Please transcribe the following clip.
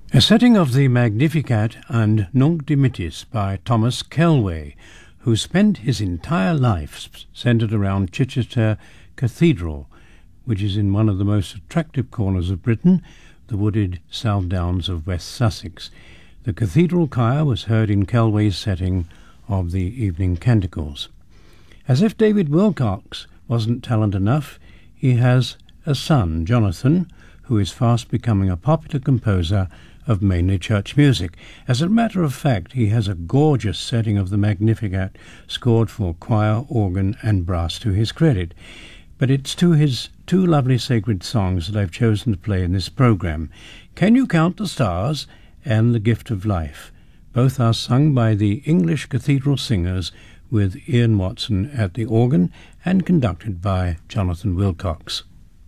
A setting of the Magnificat and Nunc Dimittis by Thomas Kelway, who spent his entire life centred around Chichester Cathedral, which is in one of the most attractive corners of Britain, the wooded South Downs of West Sussex. The cathedral choir was heard in Kelway's setting of the Evening Canticles. As if David Wilcox wasn't talent enough, he has a son, Jonathan, who is fast becoming a popular composer of mainly church music. As a matter of fact, he has a gorgeous setting of the Magnificat scored for choir, organ and brass to his credit. But it's to his two lovely sacred songs that I've chosen to play in this programme, Can You Count the Stars and The Gift of Life. Both are sung by the English Cathedral Singers with Ian Watson at the organ and conducted by Jonathan Wilcox.